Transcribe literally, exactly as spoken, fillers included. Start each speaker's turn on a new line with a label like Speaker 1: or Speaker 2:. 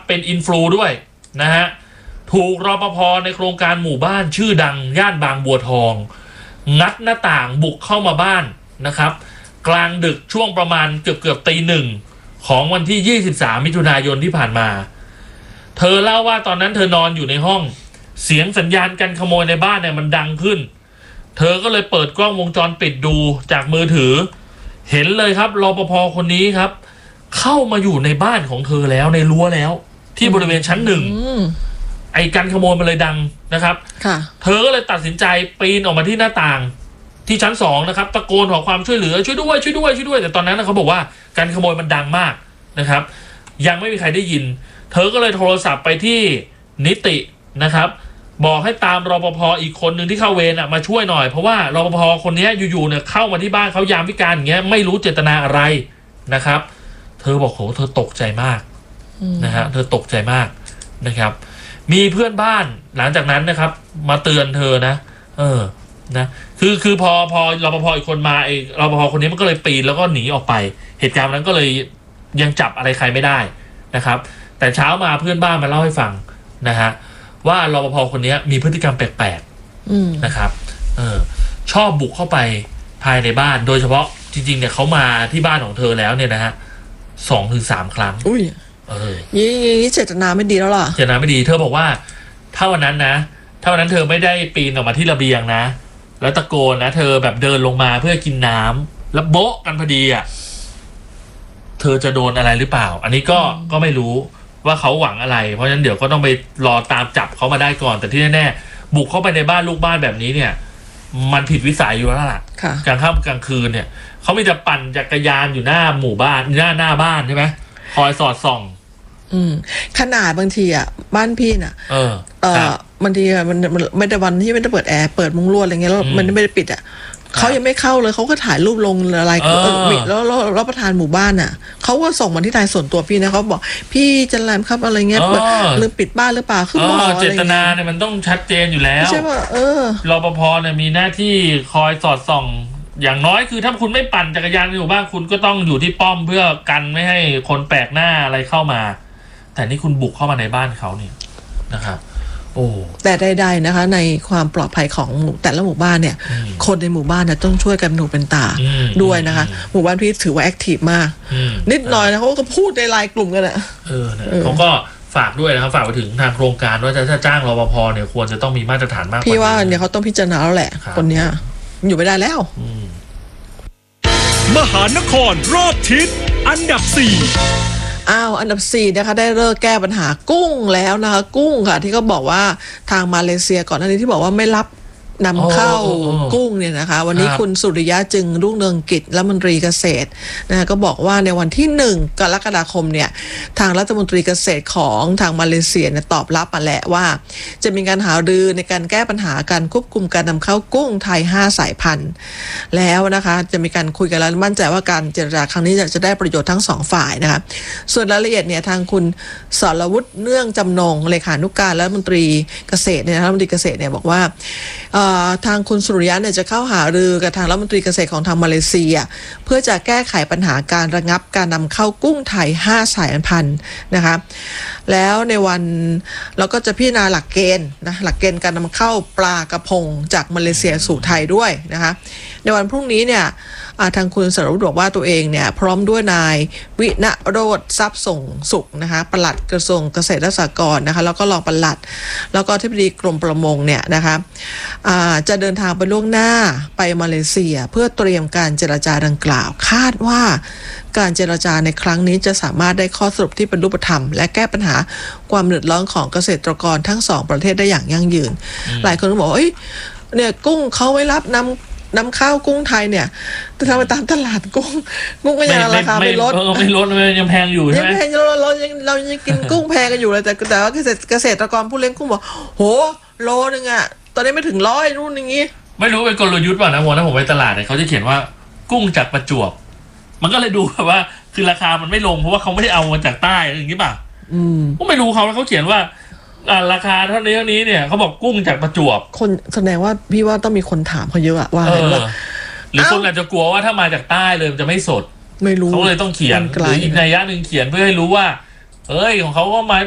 Speaker 1: เป็นอินฟลูด้วยนะฮะถูกรปภในโครงการหมู่บ้านชื่อดังย่านบางบัวทองงัดหน้าต่างบุกเข้ามาบ้านนะครับกลางดึกช่วงประมาณเกือบเกือบตีหนึ่งของวันที่ยี่สิบสามมิถุนายนที่ผ่านมาเธอเล่าว่าตอนนั้นเธอนอนอยู่ในห้องเสียงสัญญาณการขโมยในบ้านเนี่ยมันดังขึ้นเธอก็เลยเปิดกล้องวงจรปิดดูจากมือถือเห็นเลยครับรปภคนนี้ครับเข้ามาอยู่ในบ้านของเธอแล้วในรั้วแล้วที่บริเวณชั้นหนึ่งไอ้การขโมยมันเลยดังนะครับเธอก็เลยตัดสินใจปีนออกมาที่หน้าต่างที่ชั้นสองนะครับตะโกนขอความช่วยเหลือช่วยด้วยช่วยด้วยช่วยด้วยแต่ตอนนั้นเขาบอกว่าการขโมยมันดังมากนะครับยังไม่มีใครได้ยินเธอก็เลยโทรศัพท์ไปที่นิตินะครับบอกให้ตามรปภอีกคนหนึ่งที่เข้าเวรมาช่วยหน่อยเพราะว่ารปภคนนี้อยู่ๆเนี่ยเข้ามาที่บ้านเขายามวิกาลอย่างเงี้ยไม่รู้เจตนาอะไรนะครับเธอบอกโหเธอตกใจมากนะฮะเธอตกใจมากนะครับมีเพื่อนบ้านหลังจากนั้นนะครับมาเตือนเธอนะเออนะคือคือพอพอรปภอีกคนมาไอ้รปภคนนี้มันก็เลยปีนแล้วก็หนีออกไปเหตุการณ์นั้นก็เลยยังจับอะไรใครไม่ได้นะครับแต่เช้ามาเพื่อนบ้านมาเล่าให้ฟังนะฮะว่ารปภคนนี้มีพฤติกรรมแปลกๆนะครับเออชอบบุกเข้าไปภายในบ้านโดยเฉพาะจริงๆเนี่ยเขามาที่บ้านของเธอแล้วเนี่ยนะฮะสองถึงสามครั้งอุ้ยเออนี่
Speaker 2: นี่เจตนาไม่ดีแล้วล่ะ
Speaker 1: เจตนาไม่ดีเธอบอกว่าถ้าวันนั้นนะถ้าวันนั้นเธอไม่ได้ปีนออกมาที่ระเบียงนะแล้วตะโกนนะเธอแบบเดินลงมาเพื่อกินน้ำแล้วโบ๊ะกันพอดีอ่ะเธอจะโดนอะไรหรือเปล่าอันนี้ก็ก็ไม่รู้ว่าเขาหวังอะไรเพราะฉะนั้นเดี๋ยวก็ต้องไปรอตามจับเขามาได้ก่อนแต่ที่แน่ๆบุกเข้าไปในบ้านลูกบ้านแบบนี้เนี่ยมันผิดวิสัยอยู่แล้วล่ะกลางค่ำกลางคืนเนี่ยเขามีแต่ปั่นจักรยานอยู่หน้าหมู่บ้านหน้าหน้าบ้านใช่ไหมคอยสอดส่อง
Speaker 2: อืมขนาดบางทีอ่ะบ้านพี่น่ะ
Speaker 1: เออ
Speaker 2: เออบางทีมันมันไม่ได้วันที่ไม่ได้เปิดแอร์เปิดมุ้งลวดอะไรเงี้ยแล้วมันไม่ได้ปิดอ่ะเขายังไม่เข้าเลยเขาก็ถ่ายรูปลงอะไรแล้วแล้วรับประทานหมู่บ้านอ่ะเขาก็ส่งมาที่ไลน์ส่วนตัวพี่นะเขาบอกพี่จันแรมครับอะไรเงี้ยลืมปิดบ้านหรือเปล่าคือบอกอะไรเจ
Speaker 1: ตนาเนี่ยมันต้องชัดเจนอยู่แล้ว
Speaker 2: ใช่ป่ะเออ
Speaker 1: รปภเนี่ยมีหน้าที่คอยสอดส่องอย่างน้อยคือถ้าคุณไม่ปั่นจักรยานอยู่บ้านคุณก็ต้องอยู่ที่ป้อมเพื่อกันไม่ให้คนแปลกหน้าอะไรเข้ามาแต่นี่คุณบุกเข้ามาในบ้านเขาเนี่ยนะครับโอ้
Speaker 2: แต่ใดๆนะคะในความปลอดภัยของแต่ละหมู่บ้านเนี่ยคนในหมู่บ้านเนี่ยต้องช่วยกันหนูเป็นตาด้วยนะคะหมู่บ้านพี่ถือว่าแอคทีฟมากนิดหน่อยนะเขาก็พูดในไลน์กลุ่มกันแหละ
Speaker 1: เออเขาก็ฝากด้วยนะครับฝากไปถึงทางโครงการว่าถ้าจ้างรปภเนี่ยควรจะต้องมีมาตรฐานมากกว่า
Speaker 2: พี่ว่าเนี่ยเขาต้องพิจารณาแล้วแหละคนเนี้ยอยู่ไม่ได้แล้ว
Speaker 3: มหานครรอบทิศอันดับสี่
Speaker 2: อ้าวอันดับสี่นะคะได้เลิกแก้ปัญหากุ้งแล้วนะคะกุ้งค่ะที่เขาบอกว่าทางมาเลเซียก่อนหน้านี้ที่บอกว่าไม่รับนำเข้ากุ้งเนี่ยนะคะวันนี้คุณสุริยะจึงรุ่งเรืองกิจรัฐมนตรีเกษตรนะก็บอกว่าในวันที่หนึ่งกรกฎาคมเนี่ยทางรัฐมนตรีเกษตรของทางมาเลเซียเนี่ยตอบรับมาแล้วว่าจะมีการหารือในการแก้ปัญหาการควบคุมการนำเข้ากุ้งไทยห้าสายพันธุ์แล้วนะคะจะมีการคุยกันแล้วมั่นใจว่าการเจรจาครั้งนี้จะได้ประโยชน์ทั้งสองฝ่ายนะคะส่วนรายละเอียดเนี่ยทางคุณสรวุฒิเนื่องจำนงเลขานุการรัฐมนตรีเกษตรเนี่ยรัฐมนตรีเกษตรเนี่ยบอกว่าทางคุณสุริยะเนี่ยจะเข้าหารือกับทางรัฐมนตรีเกษตรของทางมาเลเซียเพื่อจะแก้ไขปัญหาการระงับการนำเข้ากุ้งไทยห้าสายพันธุ์นะคะแล้วในวันเราก็จะพิจารณาหลักเกณฑ์นะหลักเกณฑ์การนำเข้าปลากระพงจากมาเลเซียสู่ไทยด้วยนะคะในวันพรุ่งนี้เนี่ยทางคุณสรวุฒิบอกว่าตัวเองเนี่ยพร้อมด้วยนายวิณโรจน์ทรัพย์ส่งสุขนะคะปลัดกระทรวงเกษตรและสหกรณ์นะคะแล้วก็รองปลัดแล้วก็อธิบดีกรมประมงเนี่ยนะคะจะเดินทางไปล่วงหน้าไปมาเลเซียเพื่อเตรียมการเจรจาดังกล่าวคาดว่าการเจรจาในครั้งนี้จะสามารถได้ข้อสรุปที่เป็นรูปธรรมและแก้ปัญหาความเดือดร้อนของเกษตรกรทั้งสองประเทศได้อย่างยั่งยืนหลายคนก็บอกว่าเอ้ยเนี่ยกุ้งเขาไม่รับนำนำเข้ากุ้งไทยเนี่ยแต่ทำไปตามตลาดกุ้งกุ้งก็ยังราคาไม่ลด
Speaker 1: ไม่ลดเลยยังแพงอยู่ใช่ไหม
Speaker 2: ยังแพงเราเรายังเรายังกินกุ้งแพงกันอยู่เลยแต่แต่ว่าเกษตรเกษตรกรผู้เลี้ยงกุ้งบอกโหโลนึงอ่ะตอนนี้ไม่ถึงร้อยรุ่นอย่างงี้
Speaker 1: ไม่รู้เป็นกลยุทธ์ป่ะนะวันนั้นผมไปตลาดเนี่ยเขาจะเขียนว่ากุ้งจากประจวบมันก็เลยดูแบบว่าคือราคามันไม่ลงเพราะว่าเขาไม่ได้เอามาจากใต้อย่างนี้ป่ะ
Speaker 2: อืม
Speaker 1: ก็ไม่รู้เขาแล้วเขาเขียนว่าอ่าราคาเท่านี้เท่านี้เนี่ยเขาบอกกุ้งจากประจวบ
Speaker 2: คนแสดงว่าพี่ว่าต้องมีคนถามเขาเยอะอะว่าอะไรว่า
Speaker 1: หรือคนอาจจะกลัวว่าถ้ามาจากใต้เลยมันจะไม่สด
Speaker 2: ไม่รู้
Speaker 1: เขาเลยต้องเขียนหรืออีกนัยยะหนึ่งเขียนเพื่อให้รู้ว่าเอ้ยของเขาก็มา